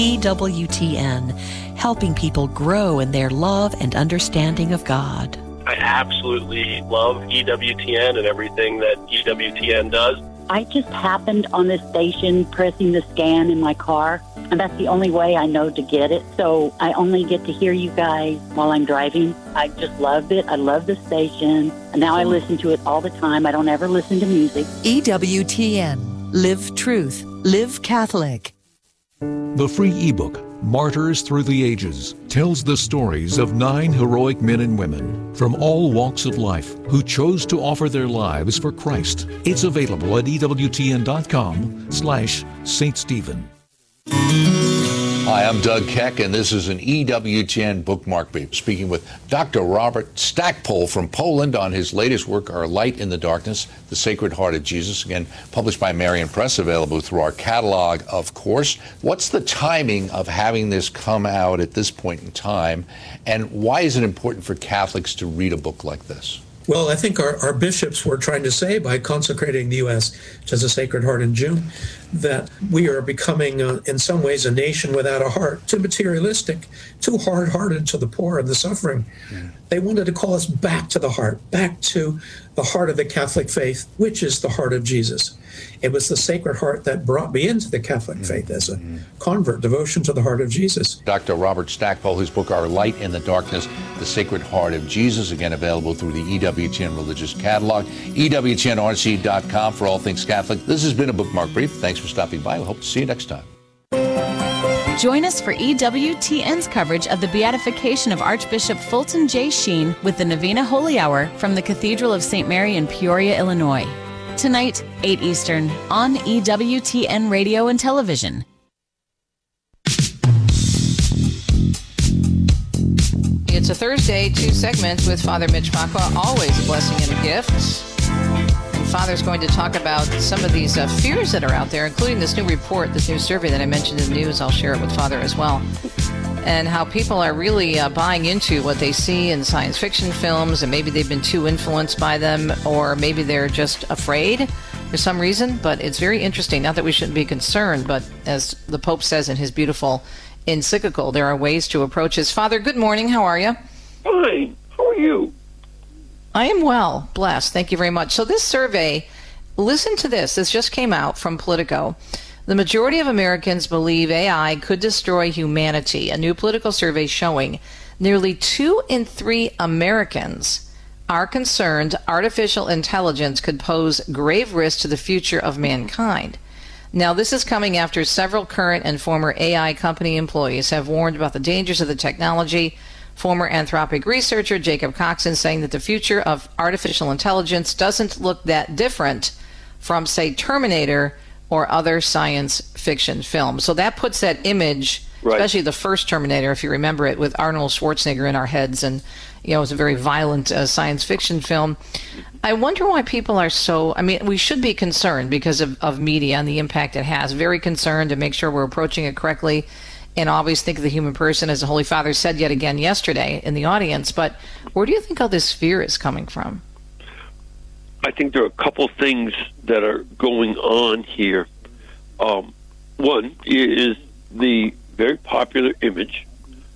EWTN, helping people grow in their love and understanding of God. I absolutely love EWTN and everything that EWTN does. I just happened on this station pressing the scan in my car, and that's the only way I know to get it. So I only get to hear you guys while I'm driving. I just love it. I love the station. And now I listen to it all the time. I don't ever listen to music. EWTN. Live Truth. Live Catholic. The free ebook, Martyrs Through the Ages, tells the stories of 9 heroic men and women from all walks of life who chose to offer their lives for Christ. It's available at EWTN.com/St. Stephen. Hi, I'm Doug Keck, and this is an EWTN bookmark brief, speaking with Dr. Robert Stackpole from Poland on his latest work, Our Light in the Darkness, The Sacred Heart of Jesus, again, published by Marian Press, available through our catalog, of course. What's the timing of having this come out at this point in time, and why is it important for Catholics to read a book like this? Well, I think our bishops were trying to say by consecrating the U.S. to the Sacred Heart in June that we are becoming, in some ways, a nation without a heart, too materialistic, too hard-hearted to the poor and the suffering. They wanted to call us back to the heart, back to the heart of the Catholic faith, which is the heart of Jesus. It was the Sacred Heart that brought me into the Catholic faith as a convert, devotion to the heart of Jesus. Dr. Robert Stackpole, whose book, Our Light in the Darkness, The Sacred Heart of Jesus, again available through the EWTN Religious Catalog, EWTNRC.com for all things Catholic. This has been a Bookmark Brief. Thanks for stopping by. We hope to see you next time. Join us for EWTN's coverage of the beatification of Archbishop Fulton J. Sheen with the Novena Holy Hour from the Cathedral of St. Mary in Peoria, Illinois. Tonight, 8 Eastern, on EWTN Radio and Television. It's a Thursday, 2 segments with Father Mitch Pacwa, always a blessing and a gift. And Father's going to talk about some of these fears that are out there, including this new report, this new survey that I mentioned in the news. I'll share it with Father as well. And how people are really buying into what they see in science fiction films, and maybe they've been too influenced by them, or maybe they're just afraid for some reason. But it's very interesting. Not that we shouldn't be concerned, but as the Pope says in his beautiful encyclical, there are ways to approach this. Father, good morning. How are you? Fine. How are you? I am well, blessed. Thank you very much. So this survey, listen to this. This just came out from Politico. The majority of Americans believe AI could destroy humanity. A new political survey showing nearly 2 in 3 Americans are concerned artificial intelligence could pose grave risk to the future of mankind. Now, this is coming after several current and former AI company employees have warned about the dangers of the technology. Former Anthropic researcher Jacob Coxon saying that the future of artificial intelligence doesn't look that different from, say, Terminator or other science fiction films. So that puts that image, right, especially the first Terminator, if you remember it, with Arnold Schwarzenegger in our heads, and it was a very violent science fiction film. I wonder why people are so, we should be concerned because of media and the impact it has. Very concerned to make sure we're approaching it correctly, and always think of the human person, as the Holy Father said yet again yesterday in the audience. But where do you think all this fear is coming from? I think there are a couple things that are going on here. One is the very popular image